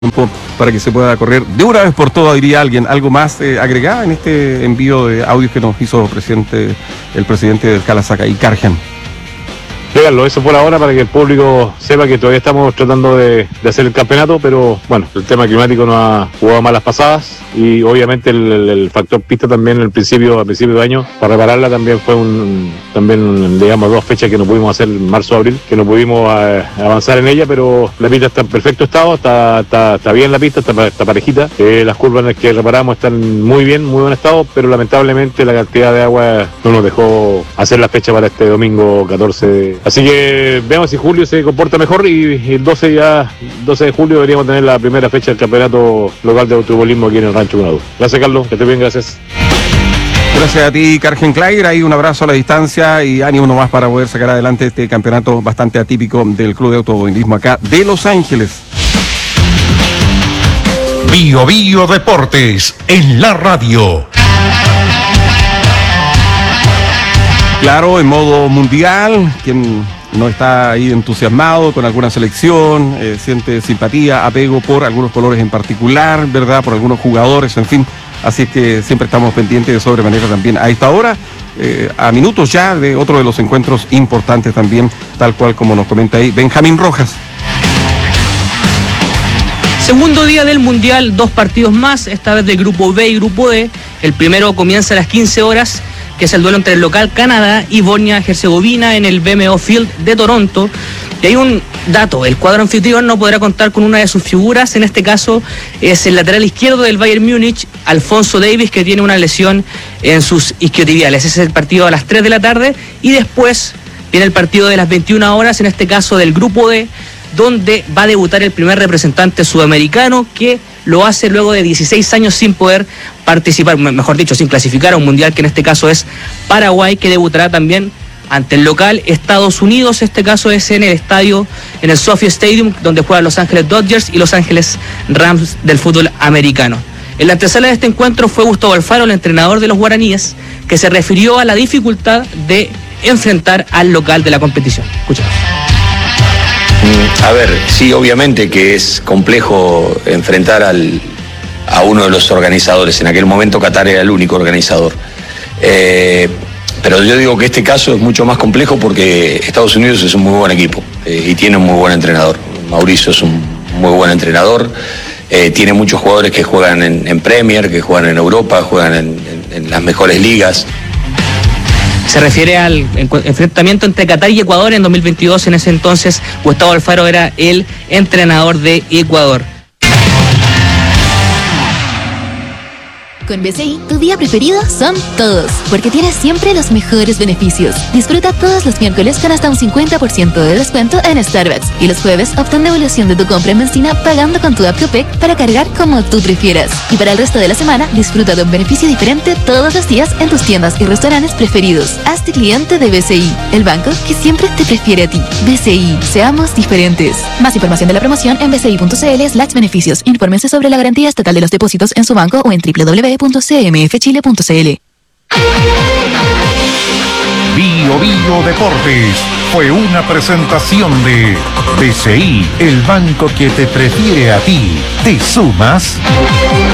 tiempo para que se pueda correr de una vez por todas, diría alguien. ¿Algo más agregado en este envío de audios que nos hizo el presidente del Calacacay, Cargen? Léganlo, eso por ahora, para que el público sepa que todavía estamos tratando de hacer el campeonato, pero bueno, el tema climático nos ha jugado malas pasadas y obviamente el factor pista también a principio de año, para repararla también fue digamos, dos fechas que no pudimos hacer, marzo-abril, que no pudimos avanzar en ella, pero la pista está en perfecto estado, está bien la pista, está parejita, las curvas en las que reparamos están muy bien, muy buen estado, pero lamentablemente la cantidad de agua no nos dejó hacer la fecha para este domingo 14. Así que veamos si julio se comporta mejor y el 12 de julio deberíamos tener la primera fecha del campeonato local de automovilismo aquí en el Rancho Conadú. Gracias, Carlos, que estés bien, gracias. Gracias a ti, Cargen Clair. Ahí un abrazo a la distancia y ánimo nomás para poder sacar adelante este campeonato bastante atípico del Club de Automovilismo acá de Los Ángeles. Bio Bio Deportes en la radio. Claro, en modo mundial, quien no está ahí entusiasmado con alguna selección, siente simpatía, apego por algunos colores en particular, ¿verdad? Por algunos jugadores, en fin. Así es que siempre estamos pendientes de sobremanera también a esta hora, a minutos ya de otro de los encuentros importantes también, tal cual como nos comenta ahí Benjamín Rojas. Segundo día del Mundial, 2 partidos más, esta vez de Grupo B y Grupo D. El primero comienza a las 15 horas, que es el duelo entre el local Canadá y Bosnia-Herzegovina en el BMO Field de Toronto. Y hay un dato: el cuadro anfitrión no podrá contar con una de sus figuras, en este caso es el lateral izquierdo del Bayern Múnich, Alphonso Davies, que tiene una lesión en sus isquiotibiales. Ese es el partido a las 3 de la tarde y después viene el partido de las 21 horas, en este caso del Grupo D, donde va a debutar el primer representante sudamericano, que lo hace luego de 16 años sin poder participar, mejor dicho, sin clasificar a un mundial, que en este caso es Paraguay, que debutará también ante el local Estados Unidos. Este caso es en el estadio, en el SoFi Stadium, donde juegan Los Ángeles Dodgers y Los Ángeles Rams del fútbol americano. En la antesala de este encuentro fue Gustavo Alfaro, el entrenador de los guaraníes, que se refirió a la dificultad de enfrentar al local de la competición. Escuchamos. A ver, sí, obviamente que es complejo enfrentar a uno de los organizadores. En aquel momento Qatar era el único organizador. Pero yo digo que este caso es mucho más complejo porque Estados Unidos es un muy buen equipo y tiene un muy buen entrenador. Mauricio es un muy buen entrenador. Tiene muchos jugadores que juegan en Premier, que juegan en Europa, juegan en las mejores ligas. Se refiere al enfrentamiento entre Qatar y Ecuador en 2022. En ese entonces, Gustavo Alfaro era el entrenador de Ecuador. Con BCI, tu día preferido son todos, porque tienes siempre los mejores beneficios. Disfruta todos los miércoles con hasta un 50% de descuento en Starbucks. Y los jueves, obtén devolución de tu compra en benzina pagando con tu app Copec para cargar como tú prefieras. Y para el resto de la semana, disfruta de un beneficio diferente todos los días en tus tiendas y restaurantes preferidos. Hazte cliente de BCI, el banco que siempre te prefiere a ti. BCI, seamos diferentes. Más información de la promoción en bci.cl/beneficios. Infórmense sobre la garantía estatal de los depósitos en su banco o en www.cmfchile.cl. Bio Bio Deportes fue una presentación de BCI, el banco que te prefiere a ti. ¿Te sumas?